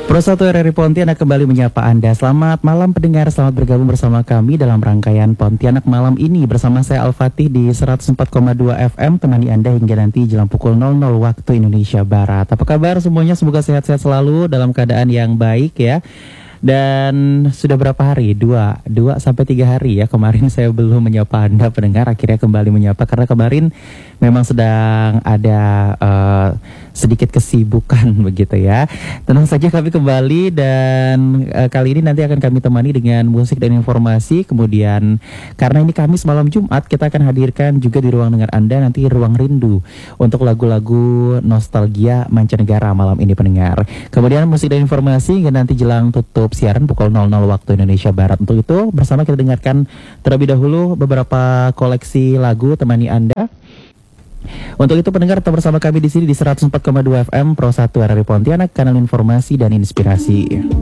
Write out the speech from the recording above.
Pro 1 RRI Pontianak kembali menyapa Anda. Selamat malam pendengar, selamat bergabung bersama kami dalam rangkaian Pontianak malam ini. Bersama saya Al-Fatih di 104,2 FM, temani Anda hingga nanti jelang pukul 00 waktu Indonesia Barat. Apa kabar semuanya? Semoga sehat-sehat selalu dalam keadaan yang baik ya. Dan sudah berapa hari? 2 sampai 3 hari ya. Kemarin saya belum menyapa Anda pendengar, akhirnya kembali menyapa karena kemarin memang sedang ada sedikit kesibukan begitu ya. Tenang saja kami kembali dan kali ini nanti akan kami temani dengan musik dan informasi. Kemudian karena ini Kamis malam Jumat, kita akan hadirkan juga di ruang dengar Anda nanti Ruang Rindu untuk lagu-lagu nostalgia mancanegara malam ini pendengar. Kemudian musik dan informasi hingga nanti jelang tutup siaran pukul 00 waktu Indonesia Barat. Untuk itu bersama kita dengarkan terlebih dahulu beberapa koleksi lagu temani Anda. Untuk itu pendengar tetap bersama kami di sini di 104,2 FM Pro 1 RRI Pontianak, kanal informasi dan inspirasi.